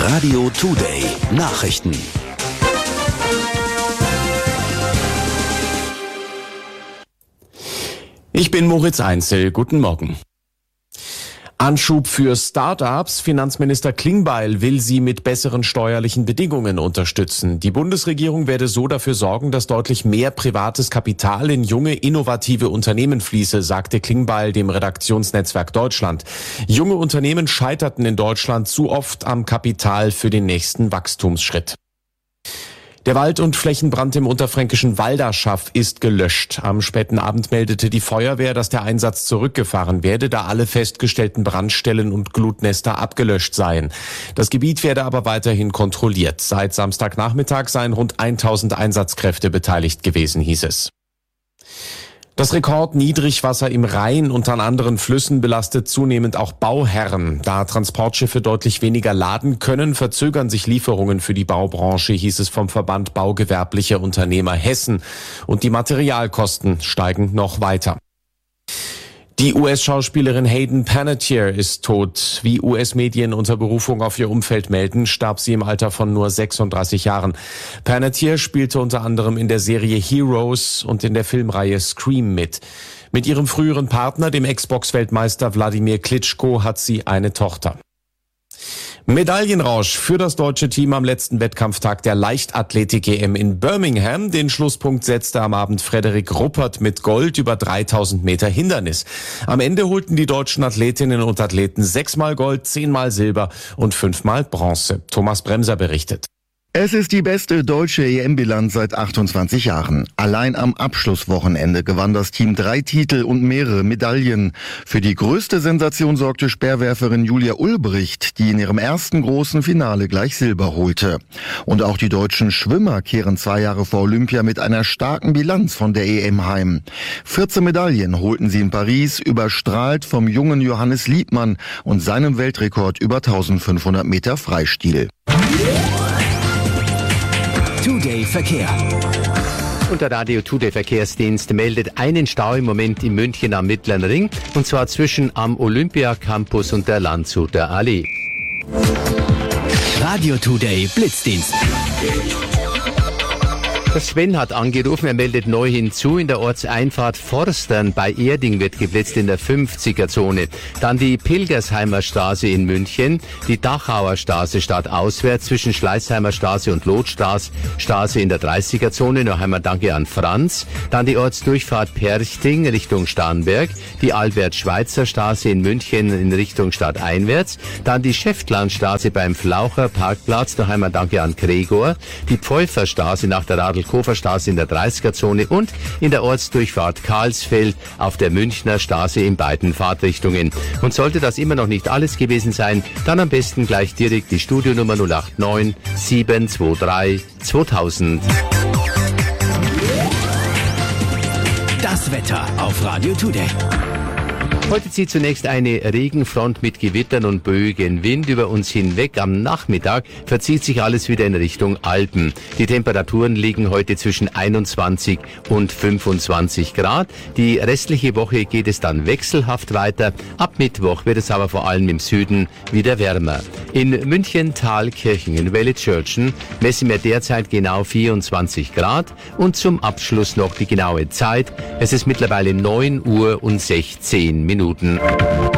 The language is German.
Radio Today Nachrichten. Ich bin Moritz Einzel. Guten Morgen. Anschub für Start-ups. Finanzminister Klingbeil will sie mit besseren steuerlichen Bedingungen unterstützen. Die Bundesregierung werde so dafür sorgen, dass deutlich mehr privates Kapital in junge, innovative Unternehmen fließe, sagte Klingbeil dem Redaktionsnetzwerk Deutschland. Junge Unternehmen scheiterten in Deutschland zu oft am Kapital für den nächsten Wachstumsschritt. Der Wald- und Flächenbrand im unterfränkischen Walderschaff ist gelöscht. Am späten Abend meldete die Feuerwehr, dass der Einsatz zurückgefahren werde, da alle festgestellten Brandstellen und Glutnester abgelöscht seien. Das Gebiet werde aber weiterhin kontrolliert. Seit Samstagnachmittag seien rund 1000 Einsatzkräfte beteiligt gewesen, hieß es. Das Rekordniedrigwasser im Rhein und an anderen Flüssen belastet zunehmend auch Bauherren. Da Transportschiffe deutlich weniger laden können, verzögern sich Lieferungen für die Baubranche, hieß es vom Verband Baugewerblicher Unternehmer Hessen. Und die Materialkosten steigen noch weiter. Die US-Schauspielerin Hayden Panettiere ist tot. Wie US-Medien unter Berufung auf ihr Umfeld melden, starb sie im Alter von nur 36 Jahren. Panettiere spielte unter anderem in der Serie Heroes und in der Filmreihe Scream mit. Mit ihrem früheren Partner, dem Ex-Box-Weltmeister Wladimir Klitschko, hat sie eine Tochter. Medaillenrausch für das deutsche Team am letzten Wettkampftag der Leichtathletik-EM in Birmingham. Den Schlusspunkt setzte am Abend Frederik Ruppert mit Gold über 3000 Meter Hindernis. Am Ende holten die deutschen Athletinnen und Athleten 6-mal Gold, 10-mal Silber und 5-mal Bronze. Thomas Bremser berichtet. Es ist die beste deutsche EM-Bilanz seit 28 Jahren. Allein am Abschlusswochenende gewann das Team 3 Titel und mehrere Medaillen. Für die größte Sensation sorgte Speerwerferin Julia Ulbricht, die in ihrem ersten großen Finale gleich Silber holte. Und auch die deutschen Schwimmer kehren 2 Jahre vor Olympia mit einer starken Bilanz von der EM heim. 14 Medaillen holten sie in Paris, überstrahlt vom jungen Johannes Liebmann und seinem Weltrekord über 1500 Meter Freistil. Today Verkehr. Und der Radio Today Verkehrsdienst meldet einen Stau im Moment in München am Mittleren Ring, und zwar zwischen am Olympiacampus und der Landshuter Allee. Radio Today Blitzdienst. Der Sven hat angerufen, er meldet neu hinzu. In der Ortseinfahrt Forstern bei Erding wird geblitzt in der 50er-Zone. Dann die Pilgersheimer Straße in München, die Dachauer Straße stadtauswärts zwischen Schleißheimer Straße und Lotstraße in der 30er-Zone. Noch einmal danke an Franz. Dann die Ortsdurchfahrt Perchting Richtung Starnberg, die Albert-Schweitzer Straße in München in Richtung stadteinwärts. Dann die Schäftlarnstraße beim Flaucher Parkplatz. Noch einmal danke an Gregor. Die Pfeuferstraße nach der Koferstraße in der 30er-Zone und in der Ortsdurchfahrt Karlsfeld auf der Münchner Straße in beiden Fahrtrichtungen. Und sollte das immer noch nicht alles gewesen sein, dann am besten gleich direkt die Studionummer 089 723 2000. Das Wetter auf Radio Today. Heute zieht zunächst eine Regenfront mit Gewittern und böigem Wind über uns hinweg. Am Nachmittag verzieht sich alles wieder in Richtung Alpen. Die Temperaturen liegen heute zwischen 21 und 25 Grad. Die restliche Woche geht es dann wechselhaft weiter. Ab Mittwoch wird es aber vor allem im Süden wieder wärmer. In München, Thalkirchen, in Wellitzschörtchen messen wir derzeit genau 24 Grad. Und zum Abschluss noch die genaue Zeit. Es ist mittlerweile 9 Uhr und 16 Minuten.